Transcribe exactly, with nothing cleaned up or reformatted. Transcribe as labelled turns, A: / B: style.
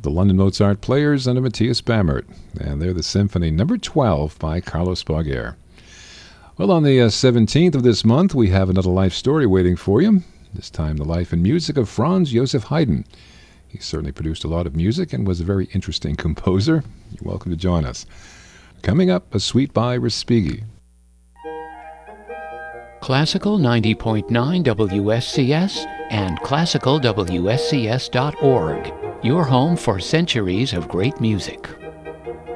A: the London Mozart Players under Matthias Bammert, and they're the Symphony Number twelve by Carlos Pauger. Well, on the uh, seventeenth of this month, we have another life story waiting for you. This time, the life and music of Franz Joseph Haydn. He certainly produced a lot of music and was a very interesting composer. You're welcome to join us. Coming up, a suite by Respighi.
B: Classical ninety point nine W S C S and classical W S C S dot org. Your home for centuries of great music.